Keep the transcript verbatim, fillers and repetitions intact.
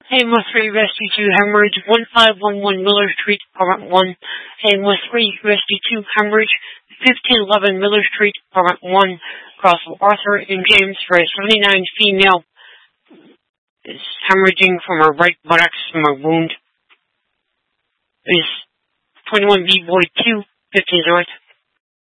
Aim with three, rescue two, hemorrhage, one five one one Miller Street, apartment one. Aim with three, rescue two, hemorrhage, fifteen eleven Miller Street, apartment one. Cross Arthur and James for a seventy-nine female is hemorrhaging from her right buttocks from a wound. Is twenty-one B boy two, fifteen north.